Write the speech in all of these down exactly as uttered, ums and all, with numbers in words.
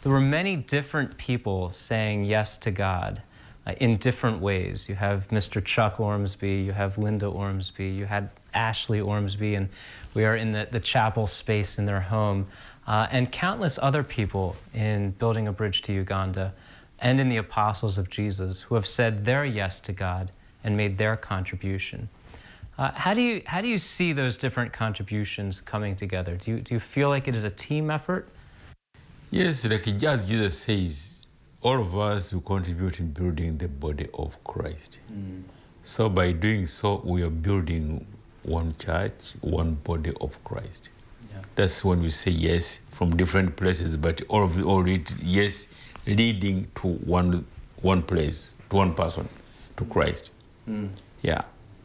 there were many different people saying yes to God uh, in different ways. You have Mister Chuck Ormsby, you have Linda Ormsby, you had Ashley Ormsby, and we are in the, the chapel space in their home, uh, and countless other people in Building a Bridge to Uganda and in the Apostles of Jesus who have said their yes to God and made their contribution. Uh, how do you how do you see those different contributions coming together? Do you do you feel like it is a team effort? Yes, like as Jesus says, all of us will contribute in building the body of Christ. Mm. So by doing so, we are building one church, one body of Christ. Yeah. That's when we say yes from different places, but all of the, all it yes leading to one one place, to one person, to Christ. Mm. Yeah.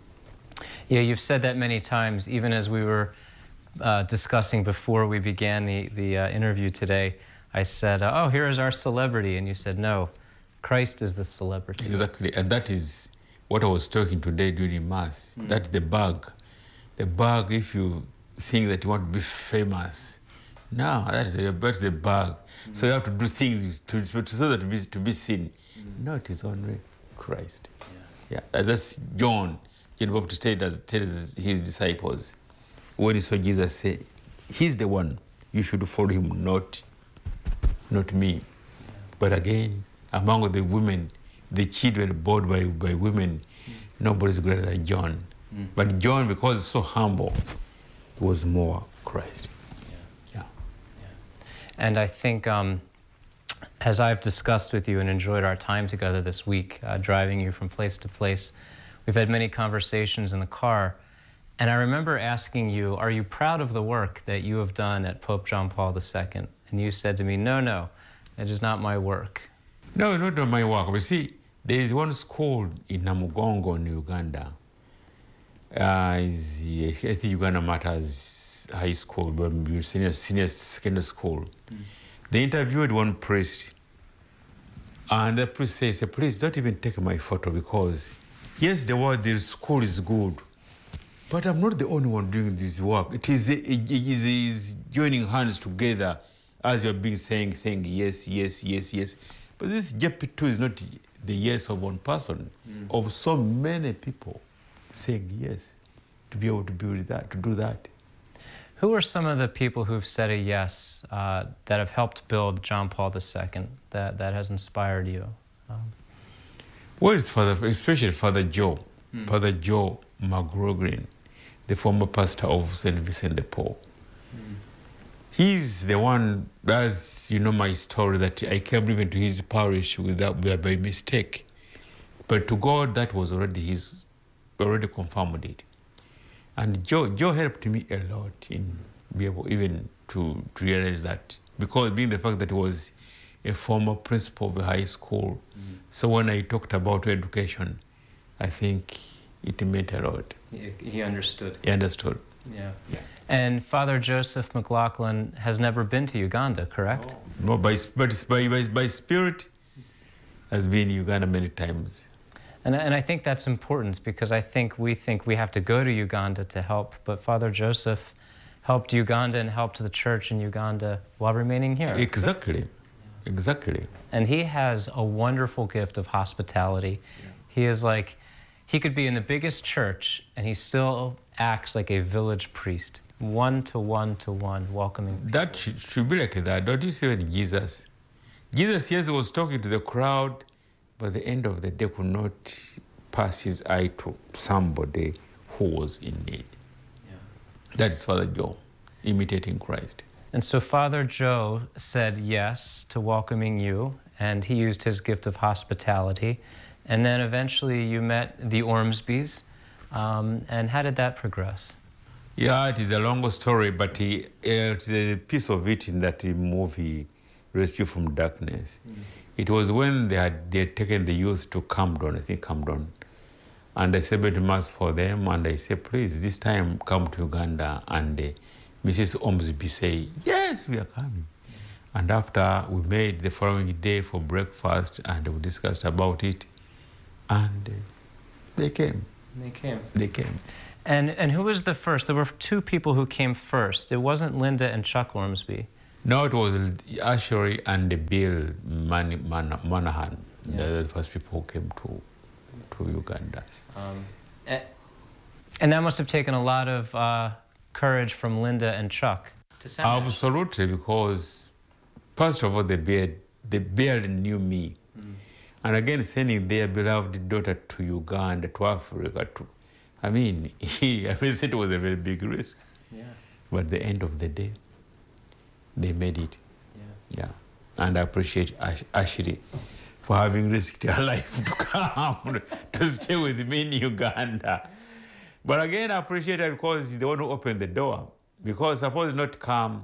Yeah, you've said that many times, even as we were uh, discussing before we began the, the uh, interview today. I said, uh, oh, here is our celebrity. And you said, no, Christ is the celebrity. Exactly. And that is what I was talking today during Mass. Mm. That's the bug. The bug, if you think that you want to be famous, no, that's the, that's the bug. Mm. So you have to do things to, to, so that to be, to be seen. Mm. No, it is only Christ. Yeah. Yeah. That's John. John Baptist tells his disciples, when he saw Jesus say, he's the one, you should follow him, not, not me. Yeah. But again, among the women, the children born by, by women, mm. nobody's greater than John. Mm. But John, because he's so humble, was more Christ. Yeah. Yeah. Yeah. And I think, um, as I've discussed with you and enjoyed our time together this week, uh, driving you from place to place, we've had many conversations in the car, and I remember asking you, are you proud of the work that you have done at Pope John Paul the Second? And you said to me, no, no, it is not my work. No, not my work. But see, there is one school in Namugongo in Uganda. Uh, is, I think Uganda Matters High School, but senior, senior secondary school. Mm. They interviewed one priest, and the priest says, please don't even take my photo because yes, the word the school is good, but I'm not the only one doing this work. It is, it is, it is joining hands together as you're being saying, saying yes, yes, yes, yes. But this J P two is not the yes of one person, mm. of so many people saying yes to be able to build that, to do that. Who are some of the people who've said a yes uh, that have helped build John Paul the Second, that, that has inspired you? Um, Well, it's Father, especially Father Joe, mm. Father Joe McGrogrin, the former pastor of Saint Vincent de Paul. Mm. He's the one, as you know my story, that I came even to his parish without by mistake. But to God, that was already his, already confirmed it. And Joe, Joe helped me a lot in be able even to, to realize that, because being the fact that he was a former principal of a high school. Mm. So when I talked about education, I think it meant a lot. He, he understood. He understood. Yeah. yeah. And Father Joseph McLaughlin has never been to Uganda, correct? No, by, but by, by, by spirit has been in Uganda many times. And, and I think that's important because I think we think we have to go to Uganda to help, but Father Joseph helped Uganda and helped the church in Uganda while remaining here. Exactly. Exactly. And he has a wonderful gift of hospitality. Yeah. He is like, he could be in the biggest church and he still acts like a village priest, one to one to one, welcoming people. That should, should be like that. Don't you see when Jesus? Jesus, yes, was talking to the crowd, but at the end of the day could not pass his eye to somebody who was in need. Yeah. That is Father Joe, imitating Christ. And so Father Joe said yes to welcoming you, and he used his gift of hospitality. And then eventually you met the Ormsbys. Um, and how did that progress? Yeah, it is a long story, but he, uh, it's a piece of it in that movie, Rescue from Darkness. Mm. It was when they had, they had taken the youth to Camden, I think Camden. And I celebrated Mass for them, and I said, please, this time come to Uganda. And uh, Missus Ormsby said, yes, we are coming. Mm. And after we made the following day for breakfast, and we discussed about it, and uh, they came. They came. They came. And and who was the first? There were two people who came first. It wasn't Linda and Chuck Ormsby. No, it was Ashley and Bill Man- Man- Monahan, Yeah. the first people who came to to Uganda. Um, a- and that must have taken a lot of uh, courage from Linda and Chuck to send that. Absolutely, because first of all, they barely, they barely knew me. Mm. And again, sending their beloved daughter to Uganda, to Africa, to, I mean, I mean, it was a very big risk. Yeah. But at the end of the day, they made it. Yeah. Yeah. And I appreciate Ash- Ashley for having risked her life to come to stay with me in Uganda. But again, I appreciate her because he's the one who opened the door. Because suppose not come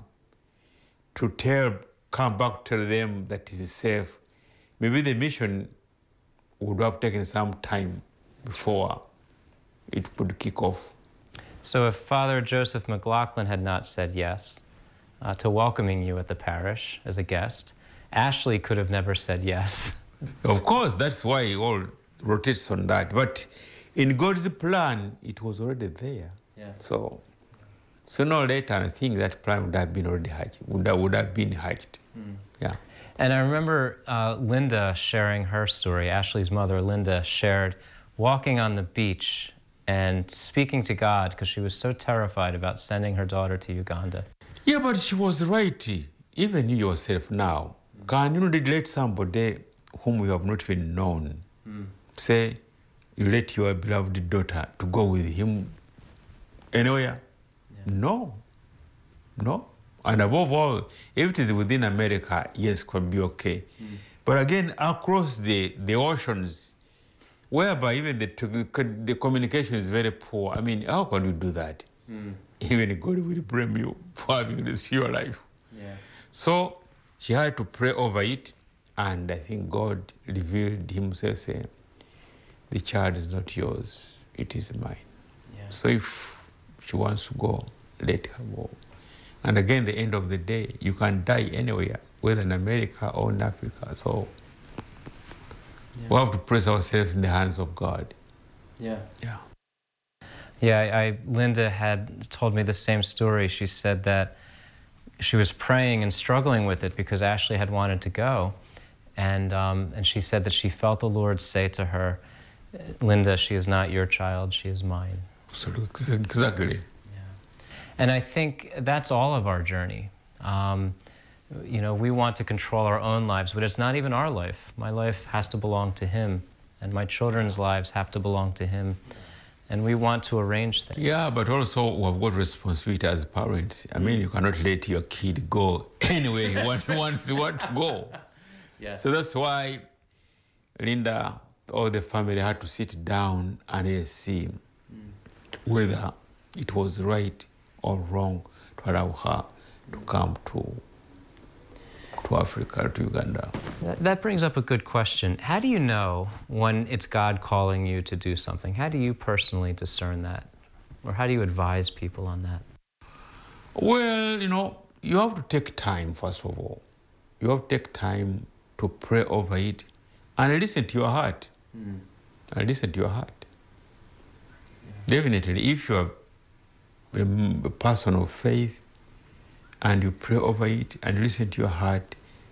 to tell, come back to them that it is safe, maybe the mission would have taken some time before it would kick off. So if Father Joseph McLaughlin had not said yes uh, to welcoming you at the parish as a guest, Ashley could have never said yes. Of course, that's why it all rotates on that. But in God's plan, it was already there. Yeah. So sooner or later, I think that plan would have been already hatched, would have, would have been hatched. Mm. Yeah. And I remember uh, Linda sharing her story. Ashley's mother, Linda, shared walking on the beach and speaking to God because she was so terrified about sending her daughter to Uganda. Yeah, but she was right. Even you yourself now, can you not let somebody whom you have not even known Mm. say you let your beloved daughter to go with him anywhere? Yeah. No. No. And above all, if it is within America, yes, could be okay. Mm. But again, across the, the oceans, whereby even the, the communication is very poor, I mean, how can you do that? Mm. Even God will blame you for having risked your life. Yeah. So she had to pray over it, and I think God revealed himself saying, the child is not yours, it is mine. Yeah. So if she wants to go, let her go. And again, the end of the day, you can die anywhere, whether in America or in Africa. So yeah. we have to place ourselves in the hands of God. Yeah. Yeah. Yeah, I, I, Linda had told me the same story. She said that she was praying and struggling with it because Ashley had wanted to go. And, um, and she said that she felt the Lord say to her, Linda, she is not your child, she is mine. Absolutely. Exactly. And I think that's all of our journey. Um, you know, we want to control our own lives, but it's not even our life. My life has to belong to Him, and my children's lives have to belong to Him. And we want to arrange things. Yeah, but also we have got responsibility as parents. I mean, you cannot let your kid go anywhere he wants, wants, wants to go. Yes. So that's why Linda or the family had to sit down and see mm. whether it was right or wrong to allow her to come to, to Africa, to Uganda. That, that brings up a good question. How do you know when it's God calling you to do something? How do you personally discern that? Or how do you advise people on that? Well, you know, you have to take time, first of all. You have to take time to pray over it and listen to your heart. Mm. And listen to your heart. Yeah. Definitely, if you are a person of faith and you pray over it and listen to your heart,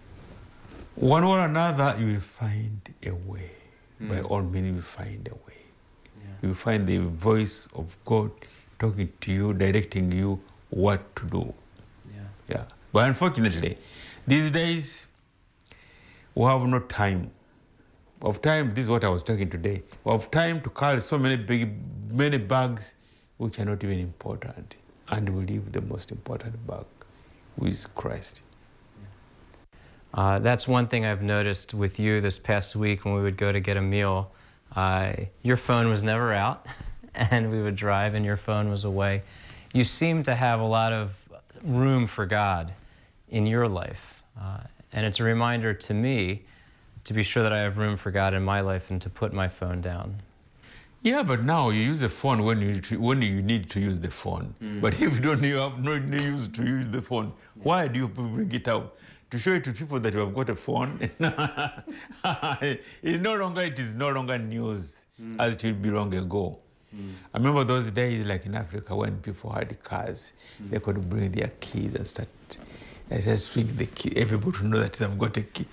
one or another you will find a way. Mm. By all means, you will find a way. Yeah. You will find the voice of God talking to you, directing you what to do. Yeah. Yeah. But unfortunately, these days we have no time. Of time, this is what I was talking today. Of time to carry so many big, many bags which are not even important, and we leave the most important bag, which is Christ. Uh, that's one thing I've noticed with you this past week when we would go to get a meal. Uh, your phone was never out, and we would drive and your phone was away. You seem to have a lot of room for God in your life, uh, and it's a reminder to me to be sure that I have room for God in my life and to put my phone down. Yeah, but now you use the phone when you to, when you need to use the phone. Mm. But if you don't you have no use to use the phone, yeah. why do you bring it out? To show it to people that you have got a phone? It's no longer, it is no longer news mm. as it will be long ago. Mm. I remember those days like in Africa when people had cars, mm. they could bring their keys and start I just swing the key, everybody to know that I've got a key.